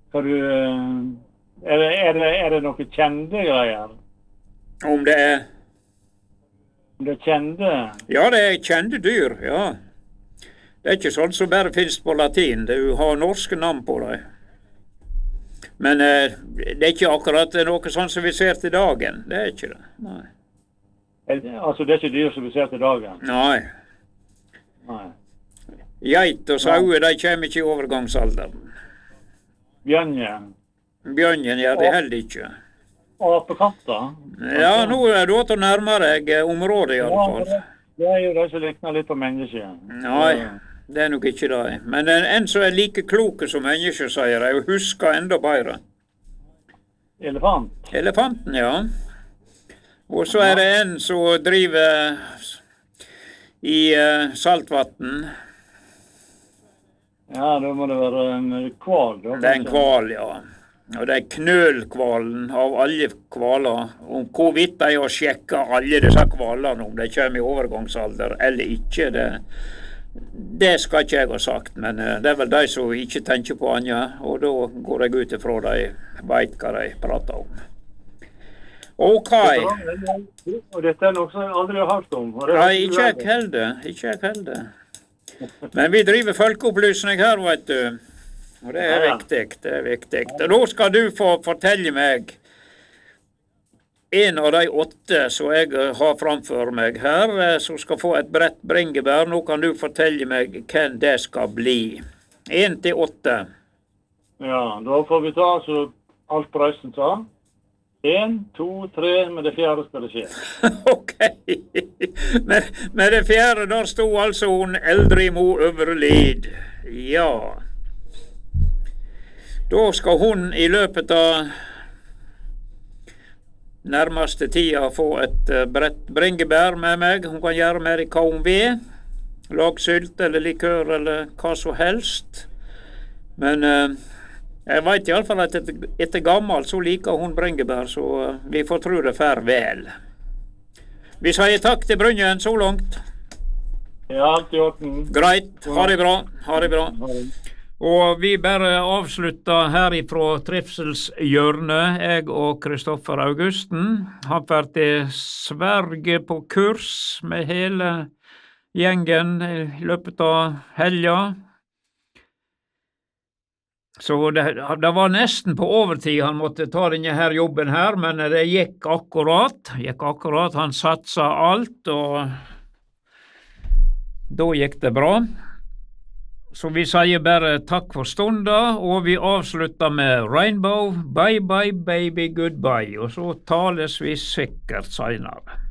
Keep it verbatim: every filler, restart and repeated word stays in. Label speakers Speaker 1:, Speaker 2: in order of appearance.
Speaker 1: Kan du, er det, er det, er det noe kjente greier?
Speaker 2: Om det er
Speaker 1: Om det er kjente?
Speaker 2: Ja, det er kjente dyr, ja. Det er ikke sånn som bare finnes på latin. Du har norske navn på dem. Men eh, det er ikke akkurat noe sånn som vi ser til dagen. Det er ikke det. Nei.
Speaker 1: Er det, altså, det er ikke dyr som vi ser til dagen?
Speaker 2: Nei.
Speaker 1: Nei.
Speaker 2: Geit og sauer, de kommer ikke i overgangsalderen.
Speaker 1: Bjørnjen?
Speaker 2: Bjørnjen gjør det heller ikke.
Speaker 1: Apekatter?
Speaker 2: Ja, nå er du til å nærme deg området i alle fall.
Speaker 1: Ja, det er jo det som likner litt på mennesket.
Speaker 2: Nei, det er nok ikke det. Men en som er like kloke som mennesker, sier jeg, og husker enda bedre.
Speaker 1: Elefant?
Speaker 2: Elefanten, ja. Og så er det en som driver i uh, saltvann.
Speaker 1: Ja, da må det være en kval. Da,
Speaker 2: det er en kval, ja. Og det er knølkvalen av alle kvaler. Om hvorvidt de har sjekket alle disse kvalene, om de kommer i overgangsalder eller ikke, det, det skal ikke jeg ha sagt. Men uh, det er vel de som ikke tenker på annet, og da går jeg ut ifra de vet hva de prater om. Ok.
Speaker 1: Og dette er noe som jeg aldri har hørt om.
Speaker 2: Nei, ikke jeg heller. Ikke jeg heller. Men vi driver folkeopplysning her, vet du. Og det er viktig, det er viktig. Og nå skal du få fortelle meg en av de åtte som jeg har framfor meg her, som skal få et brett bringebær. Nå kan du fortelle meg hvem det skal bli. En til åtte. Ja,
Speaker 1: da får vi ta så alt på reisen sa. En, to, tre, med det fjerde skal det skje.
Speaker 2: Ok. Med, med det fjerde, der stod altså hun Eldrimo Øvrelid. Ja. Da skal hun i løpet av nærmeste tida få et brett bringebær med meg. Hun kan gjøre med det hva hun vil. Lagsylt eller likør eller hva som helst. Men uh, jeg vet i alle fall at etter, etter gammel så liker hun bringebær, så uh, vi får tro det fer vel. Vi sier takk til Brynjen så langt.
Speaker 1: Ja, alt i orden.
Speaker 2: Greit. Ha det bra. Ha det bra. Og vi bare avslutter her ifra Trivselshjørnet, jeg og Kristoffer Augusten. Han får til Sverige på kurs med hele gjengen i løpet av helga. Så det, det var nesten på overtid han måtte ta denne her jobben her, men det gikk akkurat. Gikk akkurat. Han satsa alt, og da gikk det bra. Så vi sier bare takk for stunda, og vi avslutter med Rainbow, bye bye baby, goodbye, og så tales vi sikkert senere.